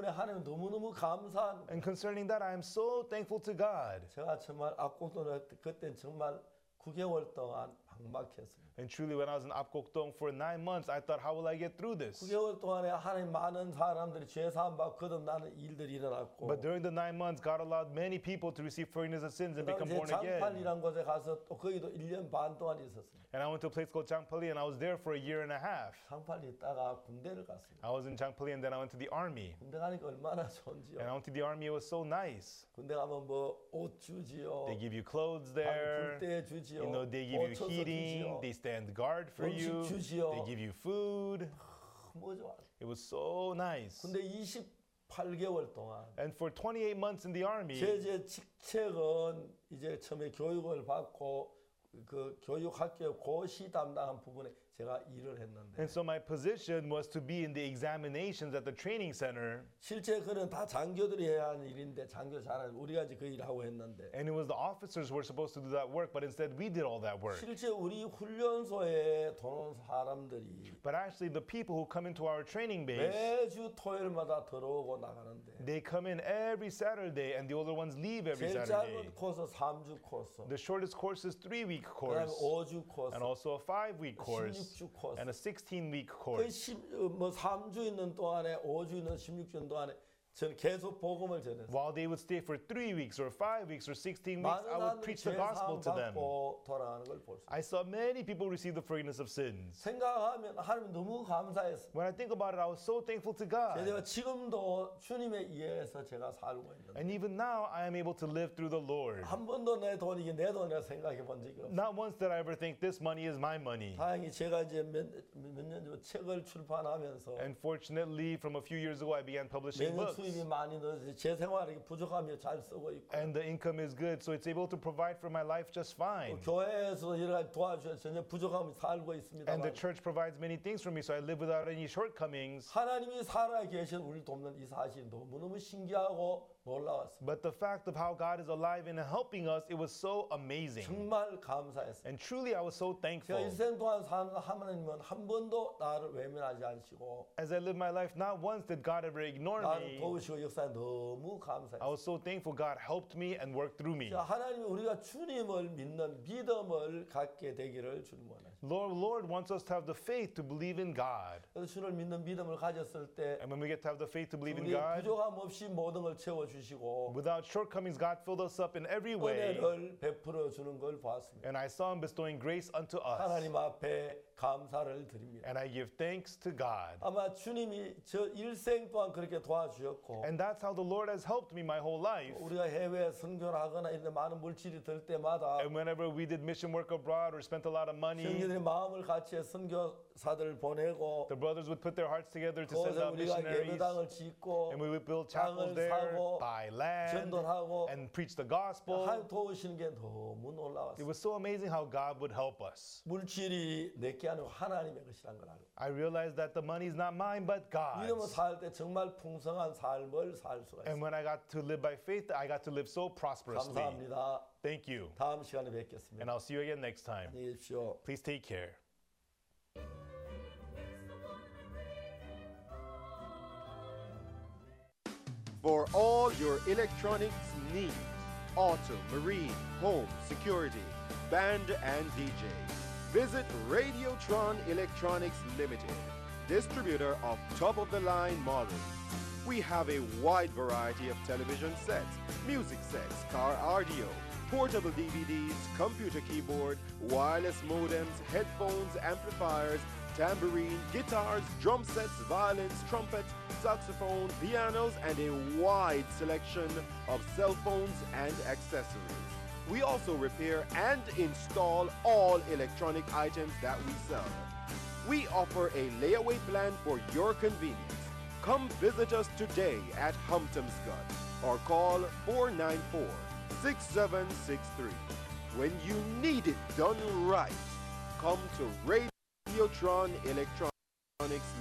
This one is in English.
부분에 하나님 너무너무 감사한 And concerning that, I am so thankful to God. 제가 정말 압곡동을 그때 정말 9개월 동안 막막했어요. And truly, when I was in Apgokdong for 9 months, I thought, how will I get through this? 9개월 동안에 하나님 많은 사람들이 죄 사함 받고 거듭나는 일들이 일어났고 But during the 9 months, God allowed many people to receive forgiveness of sins and become 제 born again. 장팔이라는 곳에 가서 또 거기도 1년 반 동안 있었어요. And I went to a place called Changpali, and I was there for a year and a half. 장팔이 있다가 군대를 갔어요. I was in Changpali, and then I went to the army. 군대 가니까 얼마나 And 좋은지요. I went to the army, it was so nice. 군대 가면 뭐 옷 주지요. They give you clothes 불 there. 때 주지요. You know, they give you 옷 쳐서 heating. 주지요. They stand guard for 음식 you. 주지요. They give you food. 뭐 좋아. It was so nice. 근데 28개월 동안 And for 28 months in the army, 제 직책은 이제 처음에 교육을 받고 그 교육학교 고시 담당한 부분에 제가 일을 했는데 and so my position was to be in the examinations at the training center. 실제 그는 다 장교들이 해야 하는 일인데 장교 잘하는 우리가 이제 그 일을 하고 했는데 And it was the officers who were supposed to do that work, but instead we did all that work. 실제 우리 훈련소에 들어온 사람들이 But actually, the people who come into our training base, 매주 토요일마다 들어오고 나가는데 they come in every Saturday, and the older ones leave every 제일 Saturday. 짧은 코스 3주 코스 The shortest course is 3-week 그다음에 course, 5주 코스 and also a 5-week course, 16주 코스 and a 16-week 그 course. 뭐 3주 있는 동안에 5주 있는 16주 동안에 저는 계속 복음을 전했어요. While they would stay for 3 weeks or 5 weeks or 16 weeks, 많은 I would 사람들이 preach the 죄 gospel 사함 to them. 받고 돌아가는 걸 볼 수 있어요. I saw many people receive the forgiveness of sins. 생각하면 하나님 너무 감사했어요. When I think about it, I was so thankful to 제가 God. 지금도 주님에 의해서 제가 살고 있는데 And even now, I am able to live through the Lord. 한 번도 내 돈이 이게 내 돈이라 생각해 본 적이 없어요. Not once did I ever think this money is my money. 다행히 제가 이제 몇 년 전 책을 출판하면서 And fortunately, from a few years ago, I began publishing 매년 books. 수입이 많이 늘어서 제 생활이 부족하며 잘 쓰고 있고 And the income is good, so it's able to provide for my life just fine. 교회에서 여러 가지 도와주셔서 전혀 부족함이 살고 있습니다. And the church provides many things for me, so I live without any shortcomings. 하나님이 살아 계신 우리를 돕는 이 사실이 너무너무 신기하고 놀라웠습니다. But the fact of how God is alive and helping us, it was so amazing. 정말 감사했어요. And truly, I was so 제가 thankful. 일생 동안 사는 하나님은 한 번도 나를 외면하지 않으시고 As I lived my life, not once did God ever ignore 나를 me. 도우시고 역사에 너무 I 감사했어요. was so thankful God helped me and worked through me. 하나님이 우리가 주님을 믿는 믿음을 갖게 되기를 주님 원하십니다. Lord wants us to have the faith to believe in God. 그래서 주를 믿는 믿음을 가졌을 때 And when we get to have the faith to believe in 우리의 God, 부족함 없이 모든 걸 채워주시고 without shortcomings, God filled us up in every way. 은혜를 베풀어 주는 걸 보았습니다. And I saw Him bestowing grace unto us. 하나님 앞에 감사를 드립니다. And I give thanks to God. 아마 주님이 저 일생 동안 그렇게 도와주셨고 And that's how the Lord has helped me my whole life. 우리가 해외 선교를 하거나 이런 데 많은 물질이 들 때마다 And whenever we did mission work abroad or spent a lot of money, 형제들이 마음을 같이 해 선교사들을 보내고 the brothers would put their hearts together to send 그곳에 out 우리가 missionaries. 예배당을 짓고 And we would build chapels 땅을 there, 사고 buy land, 전도하고 and preach the gospel. 하나님 도우시는 게 너무 It 놀라웠어요. was so amazing how God would help us. 물질이 내게 아니고 하나님의 것이란 걸 알고 I realized that the money is not mine but 믿음으로 God's. 살 때 정말 풍성한 삶을 살 수가 And 있어요. when I got to live by faith, I got to live so prosperously. 감사합니다. Thank you. 다음 시간에 뵙겠습니다. And I'll see you again next time. 안녕히 계십시오. Please take care. For all your electronics needs, auto, marine, home, security, band and DJ, visit Radiotron Electronics Limited, distributor of top-of-the-line models. We have a wide variety of television sets, music sets, car audio, portable DVDs, computer keyboard, wireless modems, headphones, amplifiers, tambourine, guitars, drum sets, violins, trumpet, saxophone, pianos, and a wide selection of cell phones and accessories. We also repair and install all electronic items that we sell. We offer a layaway plan for your convenience. Come visit us today at Humptomscott or call 494-6763. When you need it done right, come to Radiotron Electronics